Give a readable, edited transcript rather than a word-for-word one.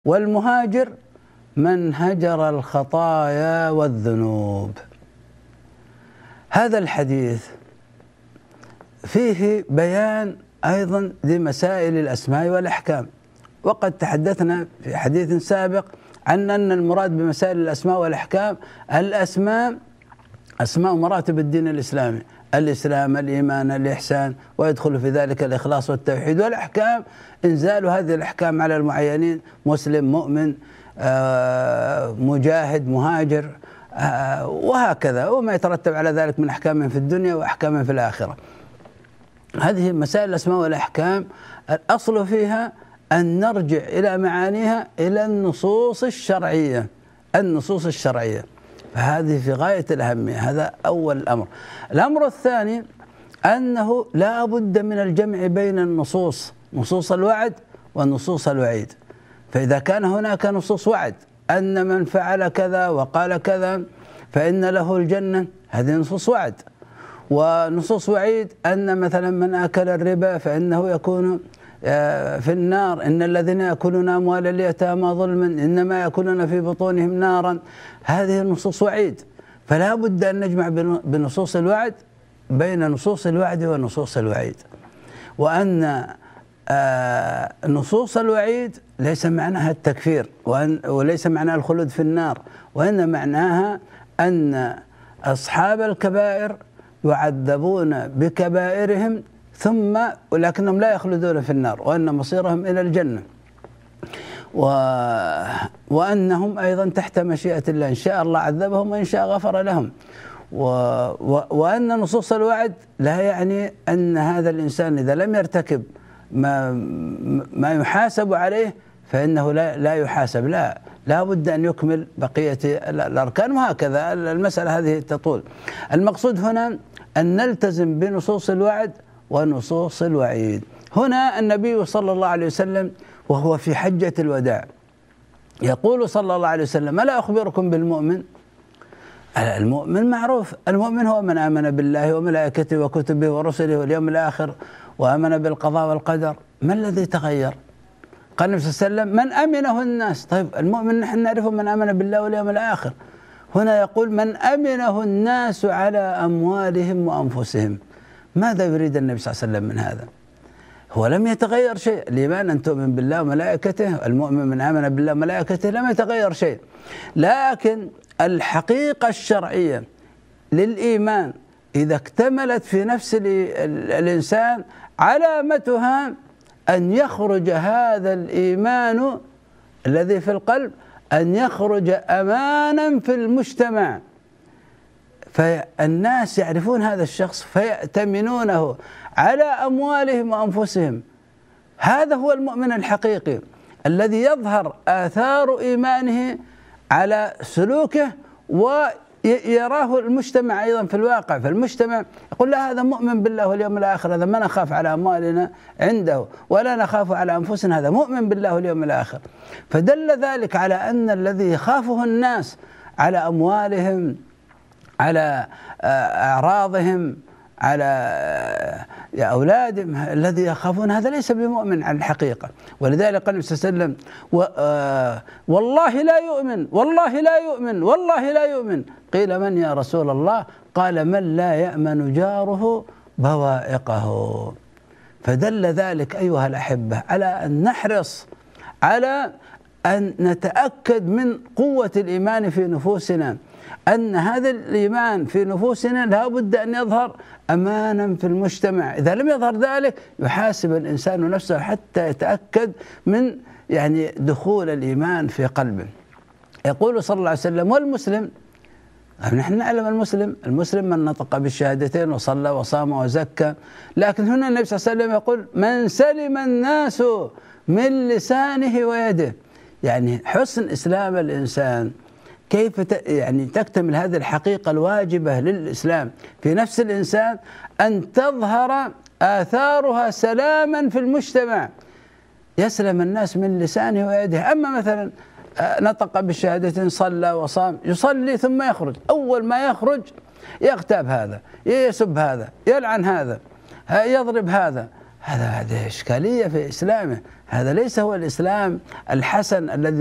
والمهاجر من هجر الخطايا والذنوب. هذا الحديث فيه بيان أيضا لمسائل الأسماء والأحكام، وقد تحدثنا في حديث سابق عن أن المراد بمسائل الأسماء والأحكام الأسماء أسماء مراتب الدين الإسلامي، الإسلام، الإيمان، الإحسان، ويدخل في ذلك الإخلاص والتوحيد. والأحكام إنزال هذه الأحكام على المعينين: مسلم، مؤمن، مجاهد، مهاجر، وهكذا، وما يترتب على ذلك من أحكام في الدنيا وأحكام في الآخرة. هذه مسائل الأسماء والأحكام الأصل فيها أن نرجع إلى معانيها إلى النصوص الشرعية. النصوص الشرعية فهذه في غاية الأهمية. هذا أول الأمر. الأمر الثاني أنه لا بد من الجمع بين النصوص، نصوص الوعد ونصوص الوعيد. فإذا كان هناك نصوص وعد أن من فعل كذا وقال كذا فإن له الجنة، هذه نصوص وعد. ونصوص وعيد أن مثلا من أكل الربا فإنه يكون في النار، إن الذين يأكلون أموال اليتامى ظلما إنما يأكلون في بطونهم نارا، هذه نصوص وعيد. فلا بد أن نجمع بنصوص الوعد بين نصوص الوعد ونصوص الوعيد. وأن نصوص الوعيد ليس معناها التكفير وليس معناها الخلود في النار، وإن معناها أن أصحاب الكبائر يعذبون بكبائرهم ولكنهم لا يخلدون في النار، وأن مصيرهم إلى الجنة، وأنهم أيضا تحت مشيئة الله، إن شاء الله عذبهم وإن شاء غفر لهم. وأن نصوص الوعد لا يعني أن هذا الإنسان إذا لم يرتكب ما يحاسب عليه فإنه لا يحاسب، لا بد أن يكمل بقية الأركان، وهكذا المسألة هذه تطول. المقصود هنا أن نلتزم بنصوص الوعد ونصوص الوعيد. هنا النبي صلى الله عليه وسلم وهو في حجة الوداع يقول صلى الله عليه وسلم: ألا أخبركم بالمؤمن؟ المؤمن معروف، المؤمن هو من آمن بالله وملائكته وكتبه ورسله واليوم الآخر وآمن بالقضاء والقدر. ما الذي تغير؟ قال النبي صلى الله عليه وسلم: من أمنه الناس. طيب المؤمن نحن نعرفه من آمن بالله واليوم الآخر، هنا يقول من أمنه الناس على أموالهم وأنفسهم. ماذا يريد النبي صلى الله عليه وسلم من هذا؟ هو لم يتغير شيء. الإيمان أن تؤمن بالله وملائكته، المؤمن من آمن بالله وملائكته، لم يتغير شيء. لكن الحقيقة الشرعية للإيمان إذا اكتملت في نفس الإنسان علامتها أن يخرج هذا الإيمان الذي في القلب، أن يخرج أمانا في المجتمع، فالناس يعرفون هذا الشخص فيأتمنونه على أموالهم وأنفسهم. هذا هو المؤمن الحقيقي الذي يظهر آثار إيمانه على سلوكه ويراه المجتمع أيضا في الواقع. فالمجتمع يقول: لا، هذا مؤمن بالله واليوم الآخر، هذا ما نخاف على أموالنا عنده ولا نخاف على أنفسنا، هذا مؤمن بالله واليوم الآخر. فدل ذلك على أن الذي يخافه الناس على أموالهم، على أعراضهم، على أولادهم، الذي يخافون هذا ليس بمؤمن على الحقيقة. ولذلك قال النبي صلى الله عليه وسلم: والله لا يؤمن، والله لا يؤمن، والله لا يؤمن. قيل: من يا رسول الله؟ قال: من لا يأمن جاره بوائقه. فدل ذلك أيها الأحبة على أن نحرص على أن نتأكد من قوة الإيمان في نفوسنا، أن هذا الإيمان في نفوسنا لا بد أن يظهر أمانا في المجتمع. إذا لم يظهر ذلك يحاسب الإنسان نفسه حتى يتأكد من دخول الإيمان في قلبه. يقول صلى الله عليه وسلم: والمسلم، نحن نعلم المسلم من نطق بالشهادتين وصلى وصام وزكى، لكن هنا النبي صلى الله عليه وسلم يقول: من سلم الناس من لسانه ويده. يعني حسن إسلام الإنسان كيف تكتمل هذه الحقيقة الواجبة للإسلام في نفس الإنسان، أن تظهر آثارها سلاما في المجتمع، يسلم الناس من لسانه ويده. أما مثلا نطق بالشهادتين، صلى وصام، يصلي ثم يخرج، أول ما يخرج يغتاب هذا، يسب هذا، يلعن هذا، يضرب هذا، هذه إشكالية في إسلامه. هذا ليس هو الإسلام الحسن الذي